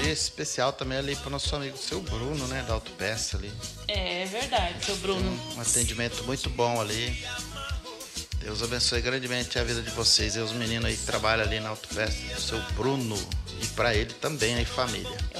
dia especial também ali para o nosso amigo seu Bruno, né? Da Autopeça ali. É verdade, seu Bruno. Um atendimento muito bom ali. Deus abençoe grandemente a vida de vocês. E os meninos aí que trabalham ali na Autopeça, o seu Bruno. E para ele também, aí família.